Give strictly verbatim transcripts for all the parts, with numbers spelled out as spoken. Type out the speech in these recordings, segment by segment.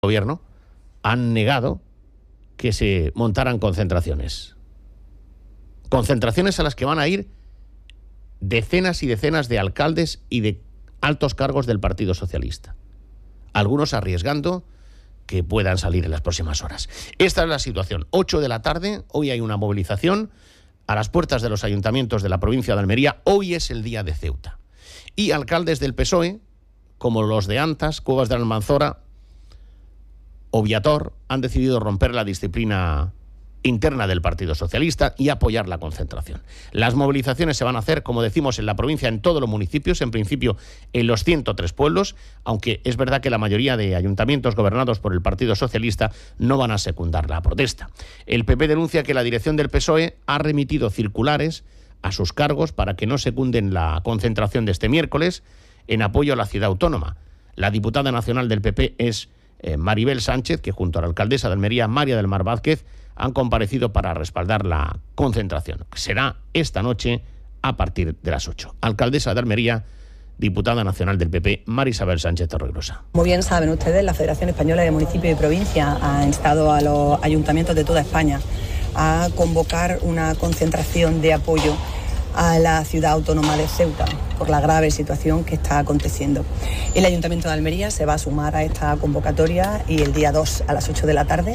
gobierno han negado que se montaran concentraciones. Concentraciones a las que van a ir decenas y decenas de alcaldes y de altos cargos del Partido Socialista. Algunos arriesgando que puedan salir en las próximas horas. Esta es la situación. ocho de la tarde, hoy hay una movilización a las puertas de los ayuntamientos de la provincia de Almería. Hoy es el día de Ceuta. Y alcaldes del P S O E, como los de Antas, Cuevas de Almanzora o Viator, han decidido romper la disciplina interna del Partido Socialista y apoyar la concentración. Las movilizaciones se van a hacer, como decimos, en la provincia, en todos los municipios, en principio en los ciento tres pueblos, aunque es verdad que la mayoría de ayuntamientos gobernados por el Partido Socialista no van a secundar la protesta. El P P denuncia que la dirección del P S O E ha remitido circulares a sus cargos para que no secunden la concentración de este miércoles en apoyo a la ciudad autónoma. La diputada nacional del P P es eh, Maribel Sánchez, que junto a la alcaldesa de Almería, María del Mar Vázquez, han comparecido para respaldar la concentración, que será esta noche a partir de las ocho. Alcaldesa de Almería, diputada nacional del P P, María Isabel Sánchez Torregrosa. Como bien saben ustedes, la Federación Española de Municipios y Provincias ha instado a los ayuntamientos de toda España a convocar una concentración de apoyo a la ciudad autónoma de Ceuta por la grave situación que está aconteciendo. El Ayuntamiento de Almería se va a sumar a esta convocatoria y el día dos a las ocho de la tarde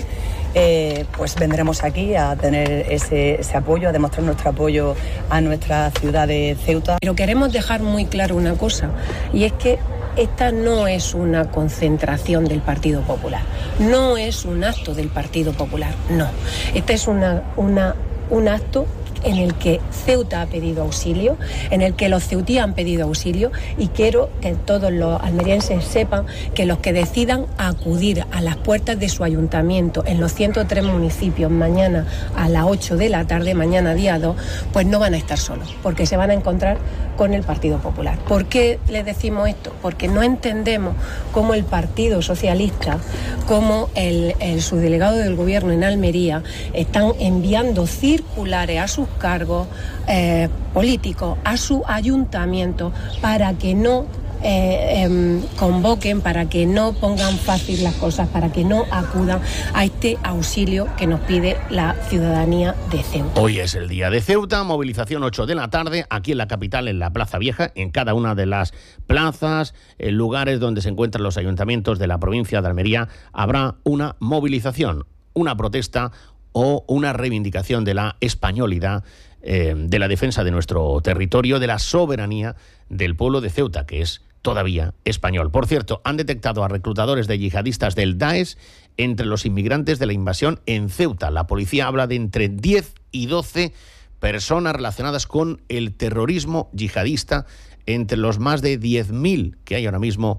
eh, pues vendremos aquí a tener ese, ese apoyo, a demostrar nuestro apoyo a nuestra ciudad de Ceuta. Pero queremos dejar muy claro una cosa, y es que esta no es una concentración del Partido Popular, no es un acto del Partido Popular, no. Este es una, una, un acto en el que Ceuta ha pedido auxilio, en el que los ceutíes han pedido auxilio, y quiero que todos los almerienses sepan que los que decidan acudir a las puertas de su ayuntamiento en los ciento tres municipios mañana a las ocho de la tarde, mañana día dos, pues no van a estar solos, porque se van a encontrar con el Partido Popular. ¿Por qué les decimos esto? Porque no entendemos cómo el Partido Socialista, como el, el subdelegado del Gobierno en Almería, están enviando circulares a sus cargos eh, políticos, a su ayuntamiento, para que no eh, eh, convoquen, para que no pongan fácil las cosas, para que no acudan a este auxilio que nos pide la ciudadanía de Ceuta. Hoy es el día de Ceuta, movilización ocho de la tarde, aquí en la capital, en la Plaza Vieja, en cada una de las plazas, en lugares donde se encuentran los ayuntamientos de la provincia de Almería, habrá una movilización, una protesta o una reivindicación de la españolidad, eh, de la defensa de nuestro territorio, de la soberanía del pueblo de Ceuta, que es todavía español. Por cierto, han detectado a reclutadores de yihadistas del Daesh entre los inmigrantes de la invasión en Ceuta. La policía habla de entre diez y doce personas relacionadas con el terrorismo yihadista, entre los más de diez mil que hay ahora mismo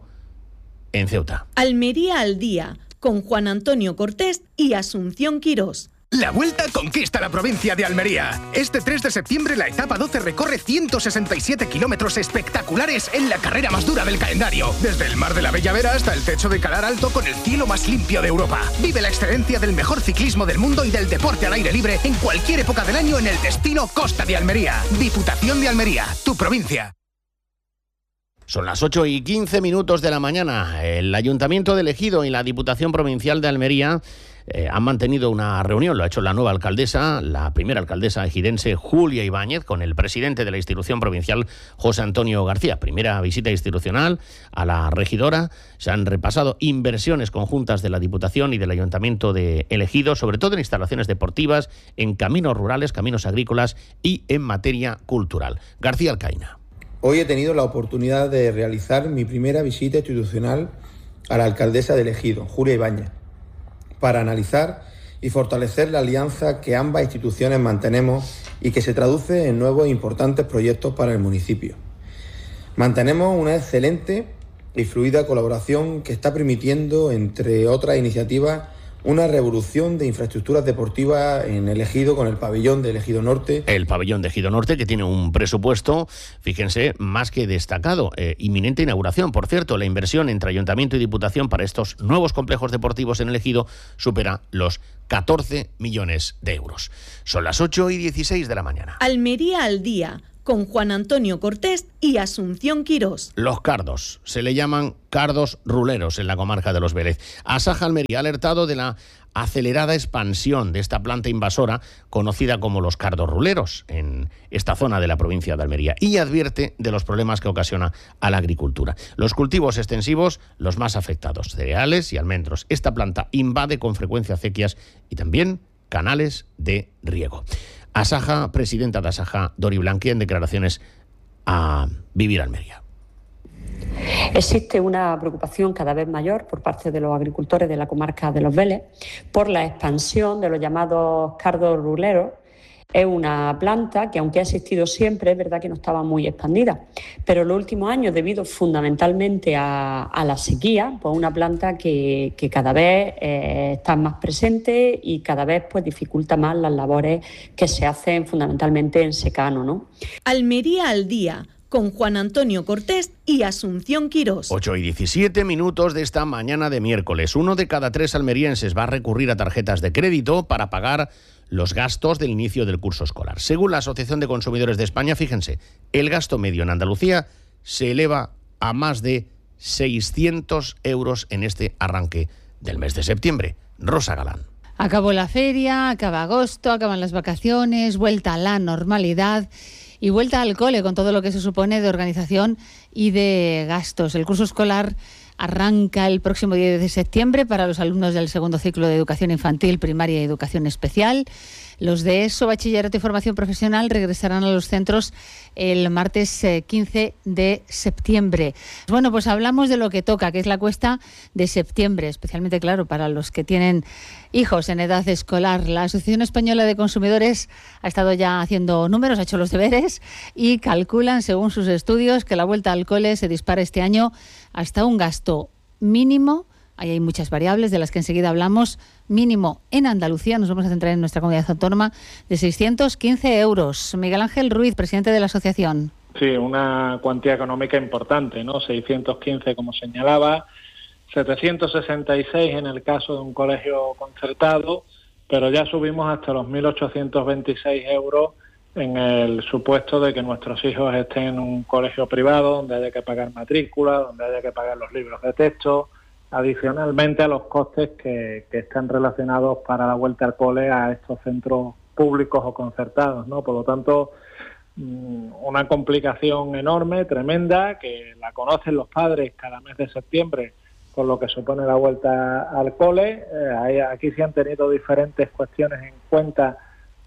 en Ceuta. Almería al día, con Juan Antonio Cortés y Asunción Quirós. La Vuelta conquista la provincia de Almería. Este tres de septiembre la etapa doce recorre ciento sesenta y siete kilómetros espectaculares en la carrera más dura del calendario. Desde el Mar de la Bella Vera hasta el techo de Calar Alto con el cielo más limpio de Europa. Vive la excelencia del mejor ciclismo del mundo y del deporte al aire libre en cualquier época del año en el destino Costa de Almería. Diputación de Almería, tu provincia. Son las ocho y quince minutos de la mañana. El Ayuntamiento de Ejido y la Diputación Provincial de Almería eh, han mantenido una reunión, lo ha hecho la nueva alcaldesa, la primera alcaldesa ejidense Julia Ibáñez, con el presidente de la institución provincial, José Antonio García. Primera visita institucional a la regidora. Se han repasado inversiones conjuntas de la Diputación y del Ayuntamiento de Ejido, sobre todo en instalaciones deportivas, en caminos rurales, caminos agrícolas y en materia cultural. García Alcaina. Hoy he tenido la oportunidad de realizar mi primera visita institucional a la alcaldesa de Ejido, Julia Ibáñez, para analizar y fortalecer la alianza que ambas instituciones mantenemos y que se traduce en nuevos e importantes proyectos para el municipio. Mantenemos una excelente y fluida colaboración que está permitiendo, entre otras iniciativas, una revolución de infraestructuras deportivas en el Ejido con el pabellón del Ejido Norte. El pabellón de Ejido Norte, que tiene un presupuesto, fíjense, más que destacado. Eh, inminente inauguración, por cierto. La inversión entre Ayuntamiento y Diputación para estos nuevos complejos deportivos en el Ejido supera los catorce millones de euros. Son las ocho y dieciséis de la mañana. Almería al día, con Juan Antonio Cortés y Asunción Quirós. Los cardos, se le llaman cardos ruleros en la comarca de Los Vélez. Asaja Almería ha alertado de la acelerada expansión de esta planta invasora conocida como los cardos ruleros en esta zona de la provincia de Almería y advierte de los problemas que ocasiona a la agricultura. Los cultivos extensivos, los más afectados, cereales y almendros. Esta planta invade con frecuencia acequias y también canales de riego. Asaja, presidenta de Asaja, Dori Blanqui, en declaraciones a Vivir Almería. Existe una preocupación cada vez mayor por parte de los agricultores de la comarca de Los Vélez por la expansión de los llamados cardos ruleros. Es una planta que, aunque ha existido siempre, es verdad que no estaba muy expandida, pero en los últimos años, debido fundamentalmente a, a la sequía, pues una planta que, que cada vez eh, está más presente y cada vez pues dificulta más las labores que se hacen fundamentalmente en secano, ¿no? Almería al día, con Juan Antonio Cortés y Asunción Quirós. ocho y diecisiete minutos de esta mañana de miércoles. Uno de cada tres almerienses va a recurrir a tarjetas de crédito para pagar los gastos del inicio del curso escolar. Según la Asociación de Consumidores de España, fíjense, el gasto medio en Andalucía se eleva a más de seiscientos euros en este arranque del mes de septiembre. Rosa Galán. Acabó la feria, acaba agosto, acaban las vacaciones, vuelta a la normalidad y vuelta al cole con todo lo que se supone de organización y de gastos. El curso escolar arranca el próximo diez de septiembre para los alumnos del segundo ciclo de educación infantil, primaria y educación especial. Los de ESO, bachillerato y formación profesional regresarán a los centros el martes quince de septiembre. Bueno, pues hablamos de lo que toca, que es la cuesta de septiembre, especialmente, claro, para los que tienen hijos en edad escolar. La Asociación Española de Consumidores ha estado ya haciendo números, ha hecho los deberes y calculan, según sus estudios, que la vuelta al cole se dispara este año hasta un gasto mínimo. Ahí hay muchas variables de las que enseguida hablamos. Mínimo en Andalucía, nos vamos a centrar en nuestra comunidad autónoma, de seiscientos quince euros. Miguel Ángel Ruiz, presidente de la asociación. Sí, una cuantía económica importante, ¿no? seiscientos quince, como señalaba, setecientos sesenta y seis en el caso de un colegio concertado, pero ya subimos hasta los mil ochocientos veintiséis euros en el supuesto de que nuestros hijos estén en un colegio privado, donde haya que pagar matrícula, donde haya que pagar los libros de texto, adicionalmente a los costes que, que están relacionados para la vuelta al cole a estos centros públicos o concertados, ¿no? Por lo tanto, una complicación enorme, tremenda, que la conocen los padres cada mes de septiembre con lo que supone la vuelta al cole. Eh, aquí se han tenido diferentes cuestiones en cuenta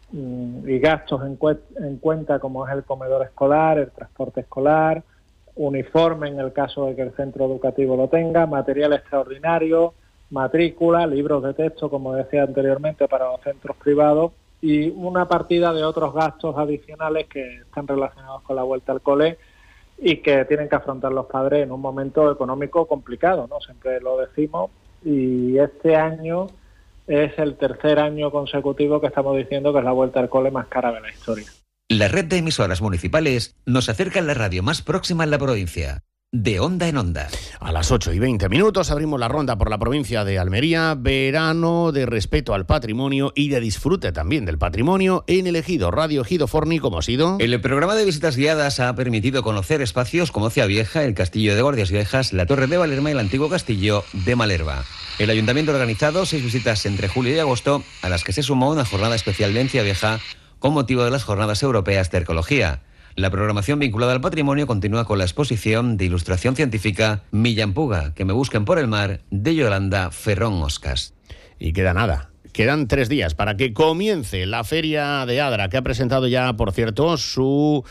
mm, y gastos en, cu- en cuenta, como es el comedor escolar, el transporte escolar, uniforme en el caso de que el centro educativo lo tenga, material extraordinario, matrícula, libros de texto, como decía anteriormente, para los centros privados, y una partida de otros gastos adicionales que están relacionados con la vuelta al cole y que tienen que afrontar los padres en un momento económico complicado, ¿no? Siempre lo decimos, y este año es el tercer año consecutivo que estamos diciendo que es la vuelta al cole más cara de la historia. La red de emisoras municipales nos acerca a la radio más próxima en la provincia. De onda en onda. A las ocho y veinte minutos abrimos la ronda por la provincia de Almería. Verano de respeto al patrimonio y de disfrute también del patrimonio en el Ejido. Radio Ejido Forni, ¿cómo ha sido? El programa de visitas guiadas ha permitido conocer espacios como Cea Vieja, el Castillo de Guardias Viejas, la Torre de Valerma y el antiguo Castillo de Malerba. El Ayuntamiento ha organizado seis visitas entre julio y agosto, a las que se sumó una jornada especial de Cea Vieja con motivo de las Jornadas Europeas de Arqueología. La programación vinculada al patrimonio continúa con la exposición de ilustración científica Millampuga, que me busquen por el mar, de Yolanda Ferrón Oscas. Y queda nada. Quedan tres días para que comience la Feria de Adra, que ha presentado ya, por cierto, su,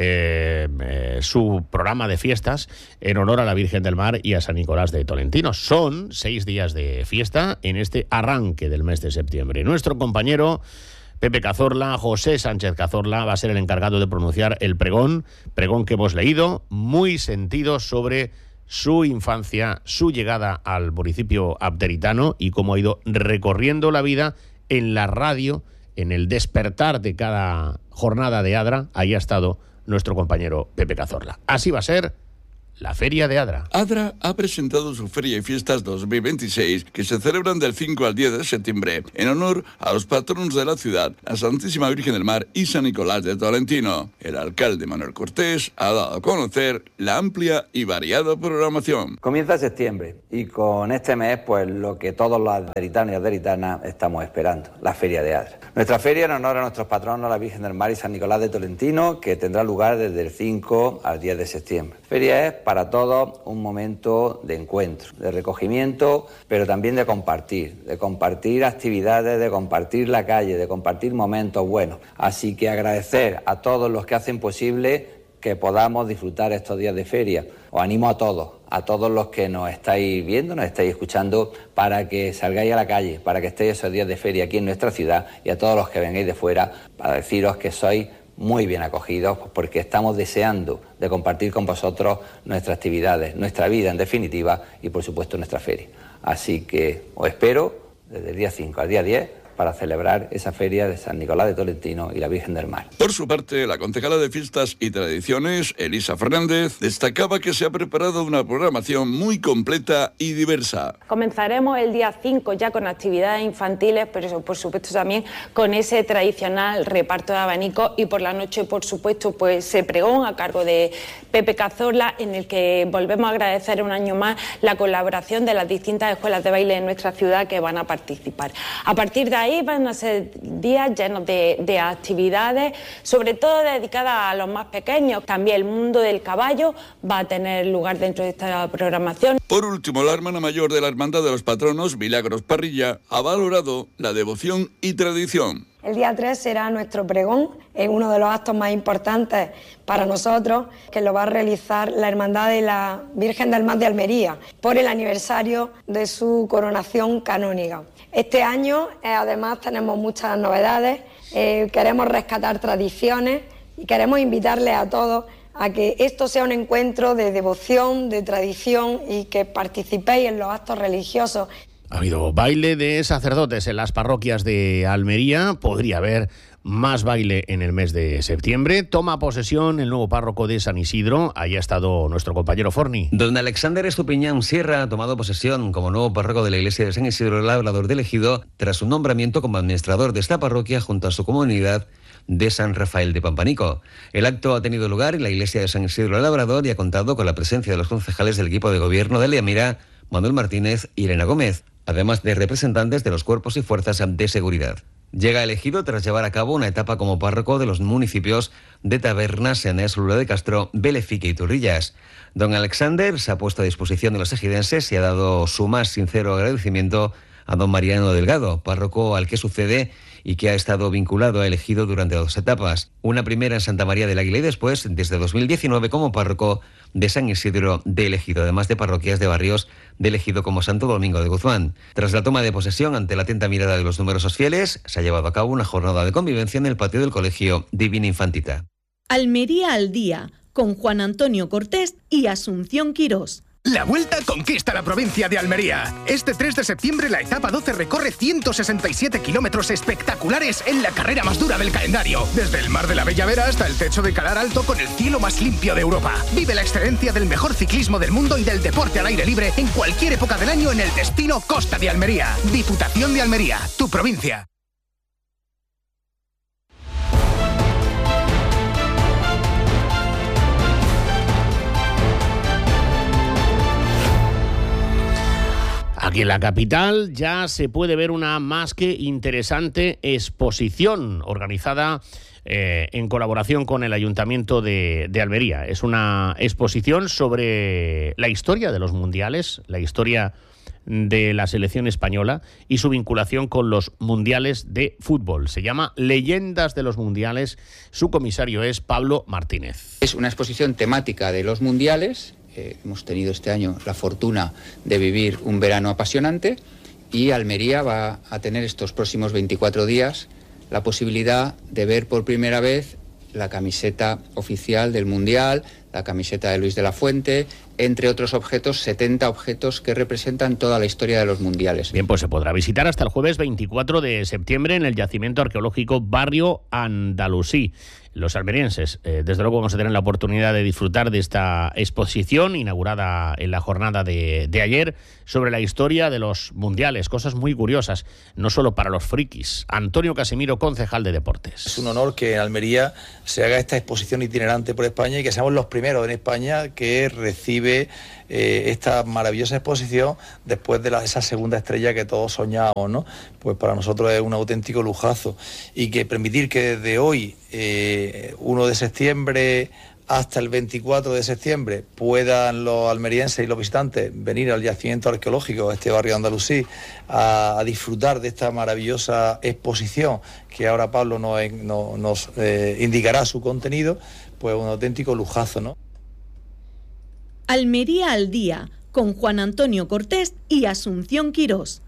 eh, eh, su programa de fiestas en honor a la Virgen del Mar y a San Nicolás de Tolentino. Son seis días de fiesta en este arranque del mes de septiembre. Nuestro compañero Pepe Cazorla, José Sánchez Cazorla, va a ser el encargado de pronunciar el pregón, pregón que hemos leído, muy sentido sobre su infancia, su llegada al municipio abderitano y cómo ha ido recorriendo la vida en la radio, en el despertar de cada jornada de Adra. Ahí ha estado nuestro compañero Pepe Cazorla. Así va a ser la Feria de Adra. Adra ha presentado su Feria y Fiestas dos mil veintiséis, que se celebran del cinco al diez de septiembre, en honor a los patronos de la ciudad, la Santísima Virgen del Mar y San Nicolás de Tolentino. El alcalde Manuel Cortés ha dado a conocer la amplia y variada programación. Comienza septiembre y con este mes, pues lo que todos los aderitanos y aderitanas estamos esperando, la Feria de Adra. Nuestra feria en honor a nuestros patronos, la Virgen del Mar y San Nicolás de Tolentino, que tendrá lugar desde el cinco al diez de septiembre. Feria es para todos un momento de encuentro, de recogimiento, pero también de compartir, de compartir actividades, de compartir la calle, de compartir momentos buenos. Así que agradecer a todos los que hacen posible que podamos disfrutar estos días de feria. Os animo a todos, a todos los que nos estáis viendo, nos estáis escuchando, para que salgáis a la calle, para que estéis esos días de feria aquí en nuestra ciudad, y a todos los que vengáis de fuera, para deciros que sois muy bien acogidos, porque estamos deseando de compartir con vosotros nuestras actividades, nuestra vida en definitiva, y por supuesto nuestra feria. Así que os espero desde el día cinco al día diez para celebrar esa feria de San Nicolás de Tolentino y la Virgen del Mar. Por su parte, la concejala de Fiestas y Tradiciones, Elisa Fernández, destacaba que se ha preparado una programación muy completa y diversa. Comenzaremos el día cinco ya con actividades infantiles, pero por supuesto también con ese tradicional reparto de abanicos, y por la noche, por supuesto, pues ese pregón a cargo de Pepe Cazorla, en el que volvemos a agradecer un año más la colaboración de las distintas escuelas de baile de nuestra ciudad que van a participar. A partir de ahí van a ser días llenos de, de actividades, sobre todo dedicadas a los más pequeños. También el mundo del caballo va a tener lugar dentro de esta programación. Por último, la hermana mayor de la Hermandad de los Patronos, Milagros Parrilla, ha valorado la devoción y tradición. El día tres será nuestro pregón, es uno de los actos más importantes para nosotros, que lo va a realizar la Hermandad de la Virgen del Mar de Almería, por el aniversario de su coronación canónica. Este año, eh, además, tenemos muchas novedades, eh, queremos rescatar tradiciones y queremos invitarles a todos a que esto sea un encuentro de devoción, de tradición, y que participéis en los actos religiosos. Ha habido baile de sacerdotes en las parroquias de Almería. Podría haber más baile en el mes de septiembre. Toma posesión el nuevo párroco de San Isidro. Ahí ha estado nuestro compañero Forni. Don Alexander Estupiñán Sierra ha tomado posesión como nuevo párroco de la iglesia de San Isidro el Labrador de Ejido, tras su nombramiento como administrador de esta parroquia junto a su comunidad de San Rafael de Pampanico. El acto ha tenido lugar en la iglesia de San Isidro el Labrador y ha contado con la presencia de los concejales del equipo de gobierno de Leamira, Manuel Martínez y Elena Gómez, además de representantes de los cuerpos y fuerzas de seguridad. Llega elegido tras llevar a cabo una etapa como párroco de los municipios de Tabernas, Senés, Lula de Castro, Belefique y Turrillas. Don Alexander se ha puesto a disposición de los ejidenses y ha dado su más sincero agradecimiento a don Mariano Delgado, párroco al que sucede y que ha estado vinculado a Ejido durante dos etapas. Una primera en Santa María del Águila y después, desde dos mil diecinueve, como párroco de San Isidro de Ejido, además de parroquias de barrios de Ejido como Santo Domingo de Guzmán. Tras la toma de posesión, ante la atenta mirada de los numerosos fieles, se ha llevado a cabo una jornada de convivencia en el patio del Colegio Divina Infantita. Almería al día, con Juan Antonio Cortés y Asunción Quirós. La Vuelta conquista la provincia de Almería. Este tres de septiembre la etapa doce recorre ciento sesenta y siete kilómetros espectaculares en la carrera más dura del calendario. Desde el Mar de la Bella Vera hasta el techo de Calar Alto con el cielo más limpio de Europa. Vive la excelencia del mejor ciclismo del mundo y del deporte al aire libre en cualquier época del año en el destino Costa de Almería. Diputación de Almería, tu provincia. Aquí en la capital ya se puede ver una más que interesante exposición organizada eh, en colaboración con el Ayuntamiento de, de Almería. Es una exposición sobre la historia de los mundiales, la historia de la selección española y su vinculación con los mundiales de fútbol. Se llama Leyendas de los Mundiales. Su comisario es Pablo Martínez. Es una exposición temática de los mundiales. Eh, hemos tenido este año la fortuna de vivir un verano apasionante y Almería va a tener estos próximos veinticuatro días la posibilidad de ver por primera vez la camiseta oficial del Mundial, la camiseta de Luis de la Fuente, entre otros objetos, setenta objetos que representan toda la historia de los mundiales. Bien, pues se podrá visitar hasta el jueves veinticuatro de septiembre en el yacimiento arqueológico Barrio Andalusí. Los almerienses, eh, desde luego, vamos a tener la oportunidad de disfrutar de esta exposición inaugurada en la jornada de, de ayer sobre la historia de los mundiales, cosas muy curiosas, no solo para los frikis. Antonio Casimiro, concejal de Deportes. Es un honor que en Almería se haga esta exposición itinerante por España y que seamos los primeros en España que recibe eh, esta maravillosa exposición después de la, esa segunda estrella que todos soñábamos, ¿no? Pues para nosotros es un auténtico lujazo, y que permitir que desde hoy, eh, uno de septiembre hasta el veinticuatro de septiembre, puedan los almerienses y los visitantes venir al yacimiento arqueológico, este barrio andalusí, a, a disfrutar de esta maravillosa exposición, que ahora Pablo nos, nos, nos eh, indicará su contenido, pues un auténtico lujazo, ¿no? Almería al día, con Juan Antonio Cortés y Asunción Quirós.